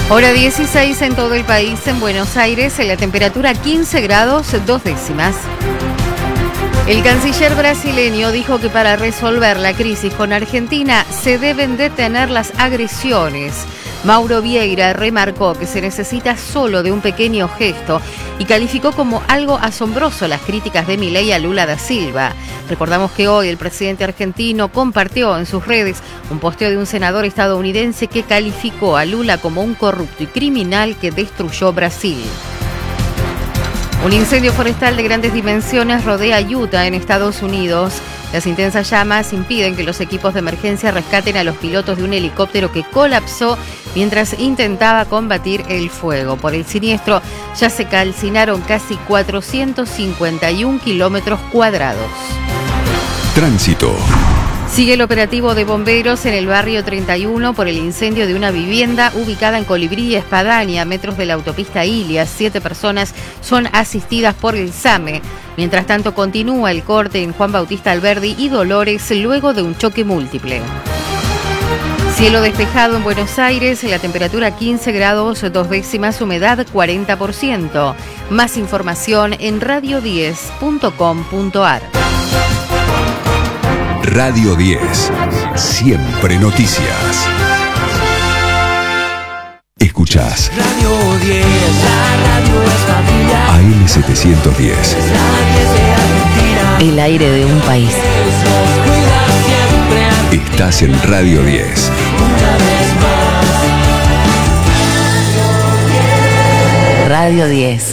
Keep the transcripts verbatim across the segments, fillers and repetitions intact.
Hora dieciséis en todo el país. En Buenos Aires, en la temperatura quince grados, dos décimas. El canciller brasileño dijo que para resolver la crisis con Argentina se deben detener las agresiones. Mauro Vieira remarcó que se necesita solo de un pequeño gesto y calificó como algo asombroso las críticas de Milei a Lula da Silva. Recordamos que hoy el presidente argentino compartió en sus redes un posteo de un senador estadounidense que calificó a Lula como un corrupto y criminal que destruyó Brasil. Un incendio forestal de grandes dimensiones rodea Utah, en Estados Unidos. Las intensas llamas impiden que los equipos de emergencia rescaten a los pilotos de un helicóptero que colapsó mientras intentaba combatir el fuego. Por el siniestro ya se calcinaron casi cuatrocientos cincuenta y un kilómetros cuadrados. Tránsito. Sigue el operativo de bomberos en el barrio treinta y uno por el incendio de una vivienda ubicada en Colibrí y Espadaña, a metros de la autopista Ilias. Siete personas son asistidas por el SAME. Mientras tanto, continúa el corte en Juan Bautista Alberdi y Dolores luego de un choque múltiple. Cielo despejado en Buenos Aires, la temperatura quince grados, dos décimas, humedad cuarenta por ciento. Más información en radio diez punto com punto ar. Radio diez. Siempre noticias. Escuchás Radio diez, la radio es familia. A M setecientos diez. El aire de un país. Estás en Radio diez. Radio diez.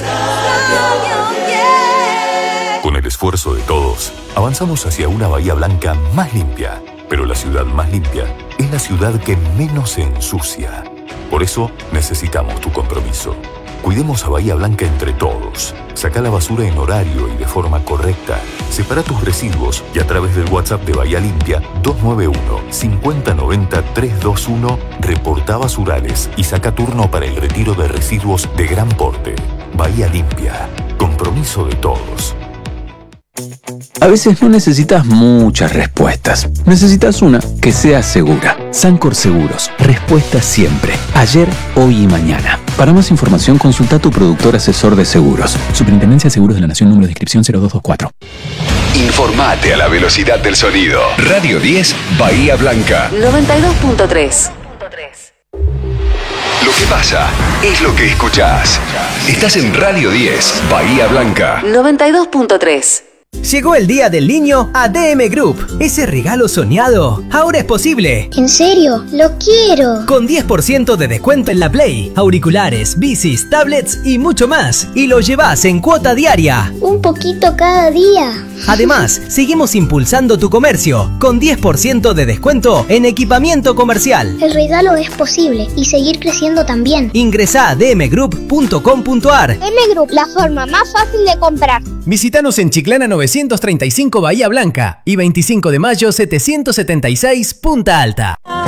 Con el esfuerzo de todos, avanzamos hacia una Bahía Blanca más limpia. Pero la ciudad más limpia es la ciudad que menos se ensucia. Por eso necesitamos tu compromiso. Cuidemos a Bahía Blanca entre todos. Saca la basura en horario y de forma correcta. Separa tus residuos y a través del WhatsApp de Bahía Limpia dos nueve uno, cinco cero nueve cero, tres dos uno reporta basurales y saca turno para el retiro de residuos de gran porte. Bahía Limpia. Compromiso de todos. A veces no necesitas muchas respuestas. Necesitas una que sea segura. Sancor Seguros. Respuesta siempre. Ayer, hoy y mañana. Para más información, consulta a tu productor asesor de seguros. Superintendencia de Seguros de la Nación, número de inscripción cero dos dos cuatro. Informate a la velocidad del sonido. Radio diez, Bahía Blanca. noventa y dos punto tres. Lo que pasa es lo que escuchás. Estás en Radio diez, Bahía Blanca. noventa y dos punto tres. Llegó el Día del Niño a D M Group. Ese regalo soñado ahora es posible. ¿En serio? ¡Lo quiero! Con diez por ciento de descuento en la Play, auriculares, bicis, tablets y mucho más. Y lo llevas en cuota diaria. Un poquito cada día. Además, seguimos impulsando tu comercio con diez por ciento de descuento en equipamiento comercial. El regalo es posible y seguir creciendo también. Ingresá a d m group punto com punto ar. D M Group, la forma más fácil de comprar. Visítanos en Chiclana novecientos treinta y cinco Bahía Blanca y veinticinco de mayo setecientos setenta y seis Punta Alta.